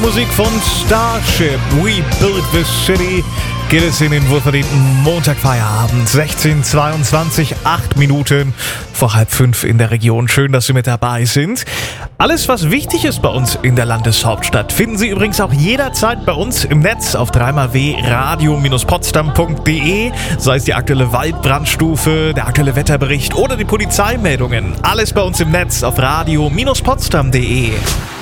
Musik von Starship, We Build This City, geht es in den wohlverdienten Montagfeierabend. 16:22, 8 Minuten vor 4:30 in der Region. Schön, dass Sie mit dabei sind. Alles, was wichtig ist bei uns in der Landeshauptstadt, finden Sie übrigens auch jederzeit bei uns im Netz auf 3xwradio-potsdam.de, sei es die aktuelle Waldbrandstufe, der aktuelle Wetterbericht oder die Polizeimeldungen. Alles bei uns im Netz auf radio-potsdam.de.